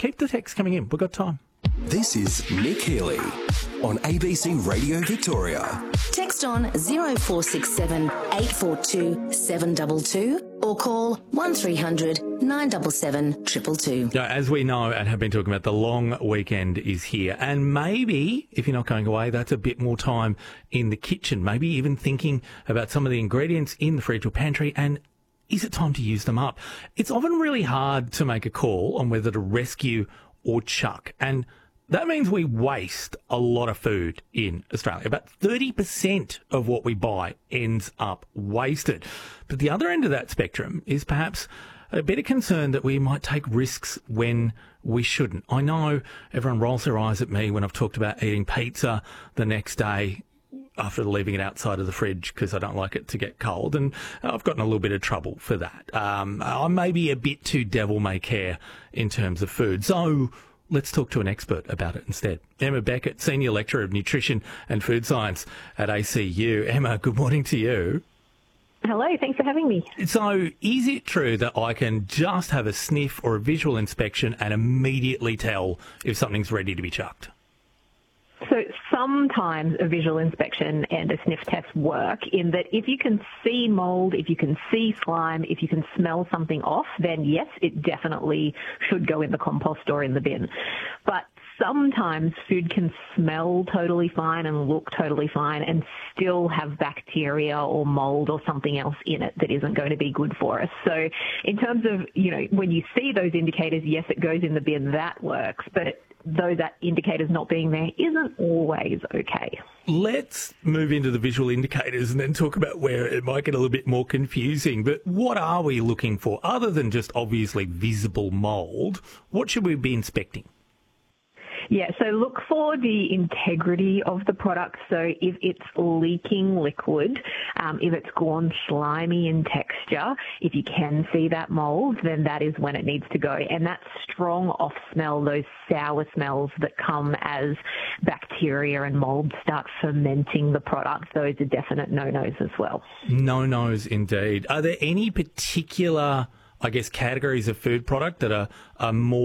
keep the text coming in. We've got time. This is Nick Healy on ABC Radio Victoria. Text on 0467 842 722 or call 1300 977 222. As we know and have been talking about, the long weekend is here. And maybe, if you're not going away, that's a bit more time in the kitchen. Maybe even thinking about some of the ingredients in the fridge or pantry, and is it time to use them up? It's often really hard to make a call on whether to rescue or chuck. And that means we waste a lot of food in Australia. About 30% of what we buy ends up wasted. But the other end of that spectrum is perhaps a bit of concern that we might take risks when we shouldn't. I know everyone rolls their eyes at me when I've talked about eating pizza the next day after leaving it outside of the fridge because I don't like it to get cold, and I've gotten a little bit of trouble for that. I may be a bit too devil may care in terms of food. So let's talk to an expert about it instead. Emma Beckett, Senior Lecturer of Nutrition and Food Science at ACU. Emma, good morning to you. Hello, thanks for having me. So is it true that I can just have a sniff or a visual inspection and immediately tell if something's ready to be chucked? So sometimes a visual inspection and a sniff test work in that if you can see mould, if you can see slime, if you can smell something off, then yes, it definitely should go in the compost or in the bin. But sometimes food can smell totally fine and look totally fine and still have bacteria or mold or something else in it that isn't going to be good for us. So in terms of, when you see those indicators, yes, it goes in the bin, that works. But those indicators not being there isn't always okay. Let's move into the visual indicators and then talk about where it might get a little bit more confusing. But what are we looking for? Other than just obviously visible mould, what should we be inspecting? Yeah, so look for the integrity of the product. So if it's leaking liquid, if it's gone slimy in texture, if you can see that mould, then that is when it needs to go. And that strong off smell, those sour smells that come as bacteria and mould start fermenting the product, those are definite no-nos as well. No-nos indeed. Are there any particular, categories of food product that are more